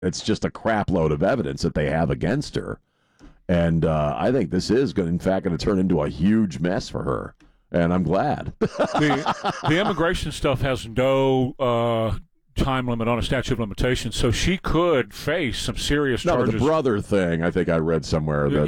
It's just a crap load of evidence that they have against her. And I think this is, in fact, going to turn into a huge mess for her. And I'm glad. The immigration stuff has no time limit on a statute of limitations, so she could face some serious charges. No, the brother thing, I think I read somewhere that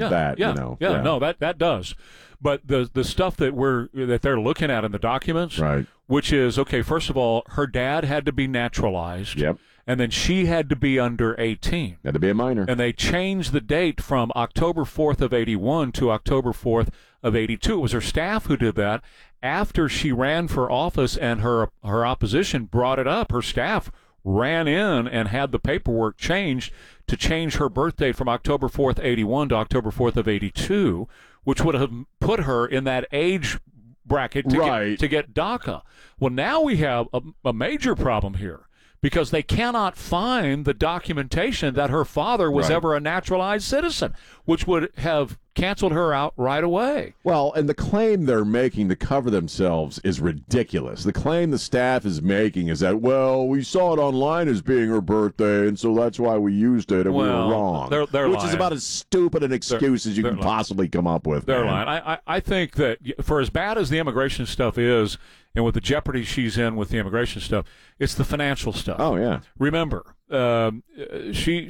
that does. But the stuff that they're looking at in the documents, right, which is, okay, first of all, her dad had to be naturalized. Yep. And then she had to be under 18. Had to be a minor. And they changed the date from October 4th of 81 to October 4th of 82. It was her staff who did that. After she ran for office and her opposition brought it up, her staff ran in and had the paperwork changed to change her birth date from October 4th, 81 to October 4th of 82, which would have put her in that age bracket to get DACA. Well, now we have a major problem here, because they cannot find the documentation that her father was ever a naturalized citizen, which would have canceled her out right away. Well, and the claim they're making to cover themselves is ridiculous. The claim the staff is making is that, well, we saw it online as being her birthday, and so that's why we used it, and we were wrong. They're which lying. Is about as stupid an excuse as you can possibly come up with. They're lying. I think that for as bad as the immigration stuff is, and with the jeopardy she's in with the immigration stuff, it's the financial stuff. Oh, yeah. Remember, she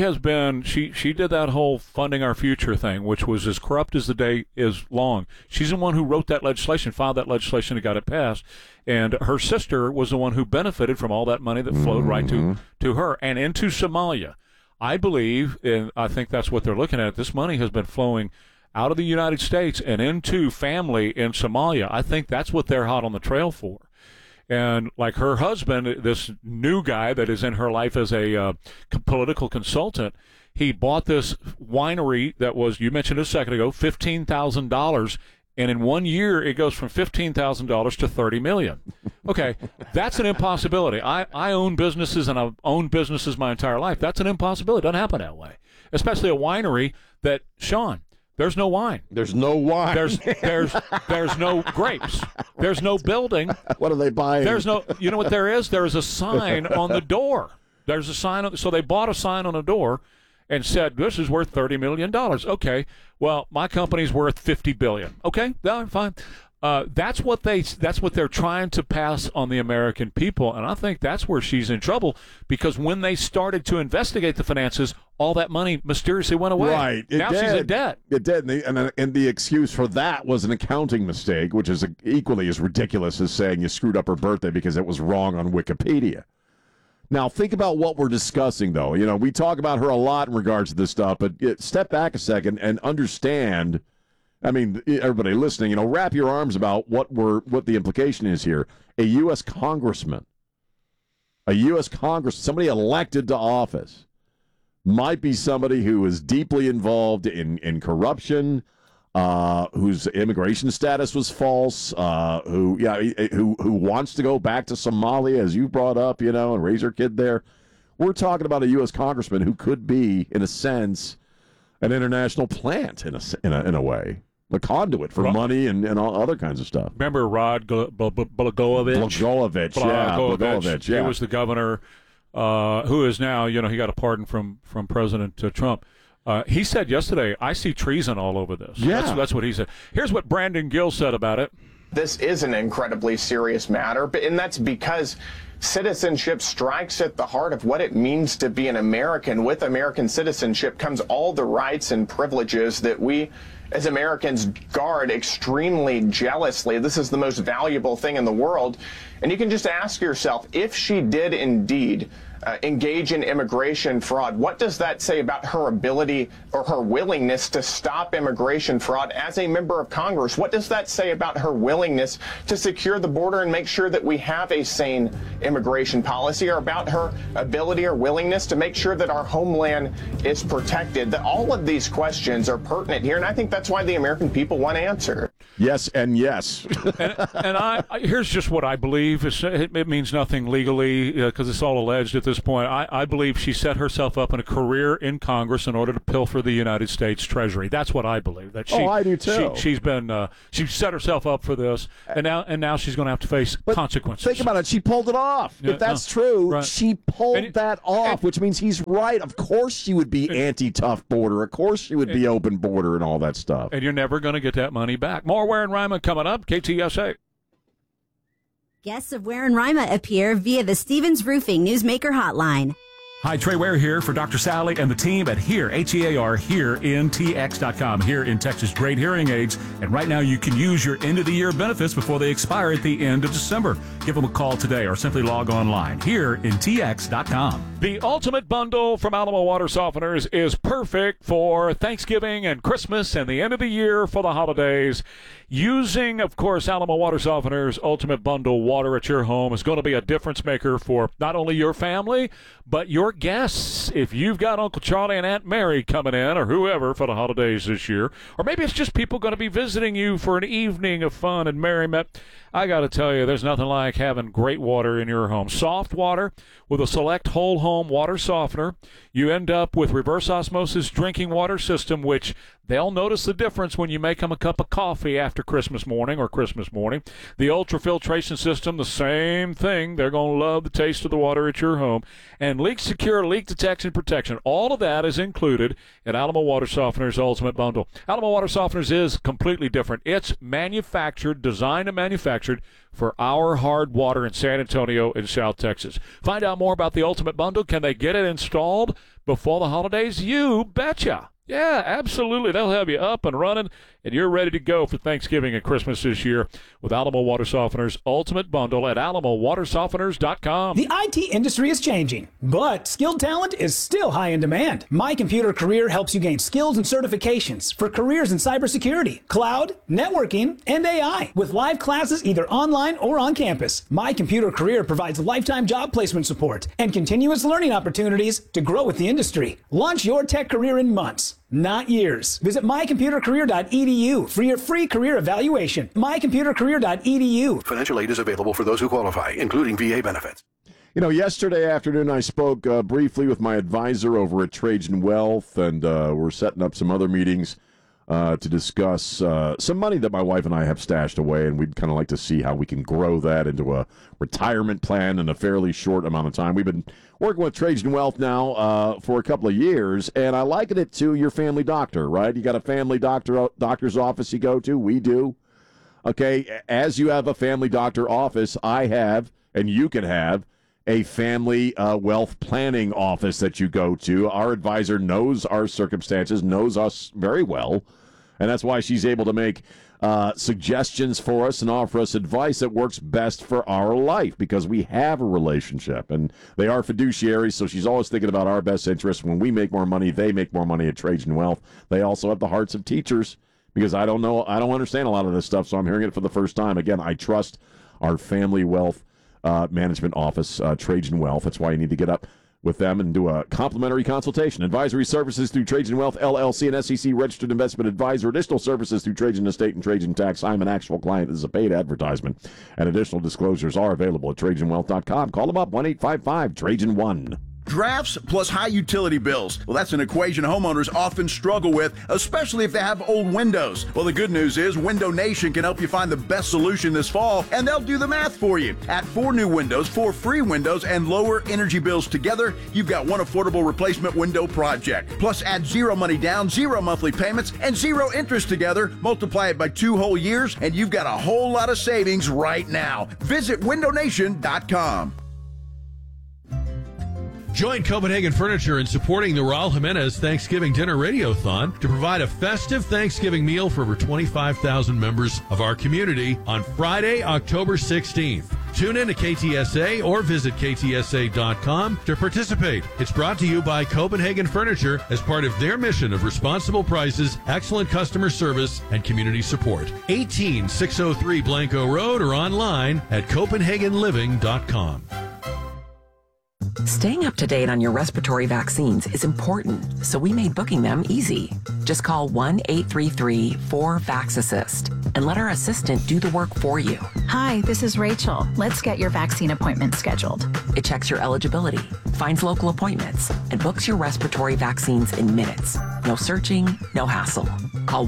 did that whole funding our future thing, which was as corrupt as the day is long. She's the one who wrote that legislation, filed that legislation, and got it passed. And her sister was the one who benefited from all that money that flowed right to her and into Somalia. I believe, and I think that's what they're looking at, this money has been flowing out of the United States and into family in Somalia. I think that's what they're hot on the trail for. And like her husband, this new guy that is in her life as a political consultant, he bought this winery that was, you mentioned a second ago, $15,000. And in 1 year, it goes from $15,000 to $30 million. Okay, that's an impossibility. I own businesses, and I've owned businesses my entire life. That's an impossibility. It doesn't happen that way. Especially a winery that, Sean, there's no wine. There's no wine. There's no grapes. There's no building. What are they buying? There's no. You know what there is? There is a sign on the door. There's a sign. So they bought a sign on the door, and said this is worth $30 million. Okay. Well, my company's worth $50 billion. Okay. No, fine. That's what they're trying to pass on the American people, and I think that's where she's in trouble, because when they started to investigate the finances, all that money mysteriously went away. Right. Now she's in debt. It did, and the excuse for that was an accounting mistake, which is equally as ridiculous as saying you screwed up her birthday because it was wrong on Wikipedia. Now, think about what we're discussing, though. You know, we talk about her a lot in regards to this stuff, but step back a second and understand. I mean, everybody listening, you know, wrap your arms about what the implication is here. A U.S. congressman, somebody elected to office, might be somebody who is deeply involved in corruption, whose immigration status was false, who wants to go back to Somalia, as you brought up, you know, and raise her kid there. We're talking about a U.S. congressman who could be, in a sense, an international plant in a way. The conduit for money and all other kinds of stuff. Remember Rod Blagojevich? Blagojevich, yeah. He was the governor who is now, you know, he got a pardon from President Trump. He said yesterday, I see treason all over this. Yeah. That's what he said. Here's what Brandon Gill said about it. This is an incredibly serious matter, and that's because citizenship strikes at the heart of what it means to be an American. With American citizenship comes all the rights and privileges that we as Americans guard extremely jealously. This is the most valuable thing in the world. And you can just ask yourself, if she did indeed engage in immigration fraud, what does that say about her ability or her willingness to stop immigration fraud as a member of Congress? What does that say about her willingness to secure the border and make sure that we have a sane immigration policy, or about her ability or willingness to make sure that our homeland is protected? That all of these questions are pertinent here, and I think that's why the American people want to answer. Yes and yes. and I here's just what I believe. It means nothing legally because it's all alleged at this point. I believe she set herself up in a career in Congress in order to pilfer the United States Treasury. That's what I believe. That she, I do too. She's been she set herself up for this, and now she's going to have to face consequences. Think about it. She pulled it off. Yeah, if that's true, right. she pulled that off, which means he's right. Of course she would be anti-tough border. Of course she would be open border and all that stuff. And you're never going to get that money back. More Ware and Ryman coming up. KTSA. Guests of Ware and Ryman appear via the Stevens Roofing Newsmaker Hotline. Hi, Trey Ware here for Dr. Sally and the team at HEAR, H-E-A-R, HearInTX.com. Here in Texas, great hearing aids. And right now you can use your end-of-the-year benefits before they expire at the end of December. Give them a call today or simply log online, HearInTX.com. The Ultimate Bundle from Alamo Water Softeners is perfect for Thanksgiving and Christmas and the end of the year for the holidays. Using, of course, Alamo Water Softeners Ultimate Bundle water at your home is going to be a difference maker for not only your family, but your guests. If you've got Uncle Charlie and Aunt Mary coming in or whoever for the holidays this year, or maybe it's just people going to be visiting you for an evening of fun and merriment, I got to tell you, there's nothing like having great water in your home. Soft water with a Select Whole Home water softener. You end up with reverse osmosis drinking water system, which they'll notice the difference when you make them a cup of coffee after Christmas morning or Christmas morning. The ultrafiltration system, the same thing. They're going to love the taste of the water at your home. And Leak Secure, leak detection protection. All of that is included in Alamo Water Softeners Ultimate Bundle. Alamo Water Softeners is completely different. It's manufactured, designed and manufactured for our hard water in San Antonio in South Texas. Find out more about the Ultimate Bundle. Can they get it installed before the holidays? You betcha. Yeah, absolutely. They'll have you up and running, and you're ready to go for Thanksgiving and Christmas this year with Alamo Water Softeners Ultimate Bundle at alamowatersofteners.com. The IT industry is changing, but skilled talent is still high in demand. My Computer Career helps you gain skills and certifications for careers in cybersecurity, cloud, networking, and AI with live classes either online or on campus. My Computer Career provides lifetime job placement support and continuous learning opportunities to grow with the industry. Launch your tech career in months, not years. Visit mycomputercareer.edu for your free career evaluation. mycomputercareer.edu. Financial aid is available for those who qualify, including VA benefits. You know, yesterday afternoon I spoke briefly with my advisor over at Trajan Wealth, and we're setting up some other meetings to discuss some money that my wife and I have stashed away, and we'd kind of like to see how we can grow that into a retirement plan in a fairly short amount of time. We've been working with Trajan Wealth now for a couple of years, and I liken it to your family doctor, right? You got a family doctor's office you go to. We do. Okay, as you have a family doctor office, I have, and you can have, a family wealth planning office that you go to. Our advisor knows our circumstances, knows us very well, and that's why she's able to make suggestions for us and offer us advice that works best for our life, because we have a relationship, and they are fiduciaries, so she's always thinking about our best interest. When we make more money, they make more money at Trajan Wealth. They also have the hearts of teachers, because I don't understand a lot of this stuff, so I'm hearing it for the first time. Again, I trust our family wealth management office, Trajan Wealth. That's why you need to get up with them and do a complimentary consultation. Advisory services through Trajan Wealth, LLC, and SEC registered investment advisor. Additional services through Trajan Estate and Trajan Tax. I'm an actual client. This is a paid advertisement. And additional disclosures are available at TrajanWealth.com. Call them up, 1-855-TRAJAN-1. Drafts plus high utility bills. Well, that's an equation homeowners often struggle with, especially if they have old windows. Well, the good news is Window Nation can help you find the best solution this fall, and they'll do the math for you. Add 4 new windows, 4 free windows, and lower energy bills together, you've got one affordable replacement window project. Plus, add 0 money down, 0 monthly payments, and 0 interest together. Multiply it by 2 whole years, and you've got a whole lot of savings right now. Visit windownation.com. Join Copenhagen Furniture in supporting the Raul Jimenez Thanksgiving Dinner Radiothon to provide a festive Thanksgiving meal for over 25,000 members of our community on Friday, October 16th. Tune in to KTSA or visit KTSA.com to participate. It's brought to you by Copenhagen Furniture as part of their mission of responsible prices, excellent customer service, and community support. 18603 Blanco Road or online at CopenhagenLiving.com. Staying up to date on your respiratory vaccines is important, so we made booking them easy. Just call 1-833-4-VAX-ASSIST. and let our assistant do the work for you. Hi, this is Rachel. Let's get your vaccine appointment scheduled. It checks your eligibility, finds local appointments, and books your respiratory vaccines in minutes. No searching, no hassle. Call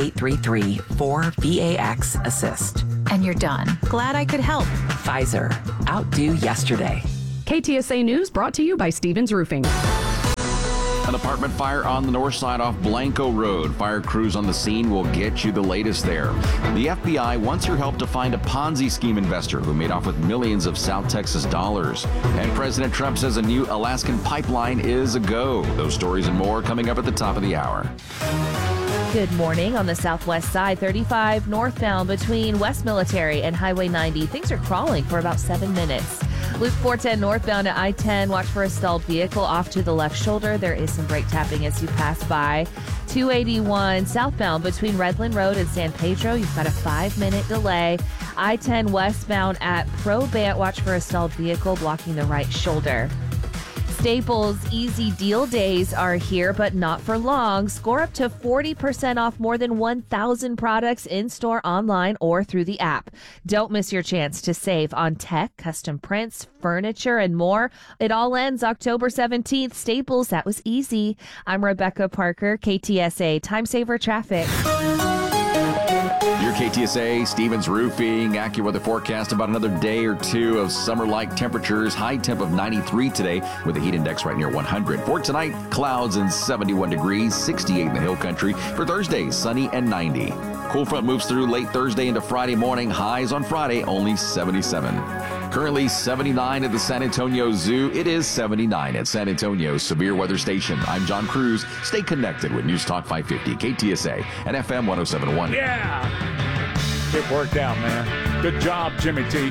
1-833-4VAX-ASSIST. And you're done. Glad I could help. Pfizer. Outdo yesterday. KTSA News brought to you by Stevens Roofing. An apartment fire on the north side off Blanco Road. Fire crews on the scene will get you the latest there. The FBI wants your help to find a Ponzi scheme investor who made off with millions of South Texas dollars. And President Trump says a new Alaskan pipeline is a go. Those stories and more coming up at the top of the hour. Good morning. On the southwest side, 35 northbound between West Military and Highway 90. Things are crawling for about 7 minutes. Loop 410 northbound at I-10. Watch for a stalled vehicle off to the left shoulder. There is some brake tapping as you pass by. 281 southbound between Redland Road and San Pedro. You've got a 5-minute delay. I-10 westbound at Probant. Watch for a stalled vehicle blocking the right shoulder. Staples Easy Deal Days are here, but not for long. Score up to 40% off more than 1,000 products in-store, online, or through the app. Don't miss your chance to save on tech, custom prints, furniture, and more. It all ends October 17th. Staples, that was easy. I'm Rebecca Parker, KTSA Time Saver Traffic. Your KTSA, Stevens Roofing, AccuWeather forecast about another day or two of summer-like temperatures. High temp of 93 today with a heat index right near 100. For tonight, clouds and 71 degrees, 68 in the hill country. For Thursday, sunny and 90. Cool front moves through late Thursday into Friday morning. Highs on Friday, only 77. Currently 79 at the San Antonio Zoo. It is 79 at San Antonio's Severe Weather Station. I'm John Cruz. Stay connected with News Talk 550, KTSA, and FM 1071. Yeah! It worked out, man. Good job, Jimmy T.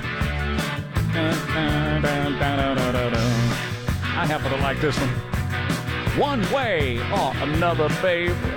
I happen to like this one. One way or another, babe.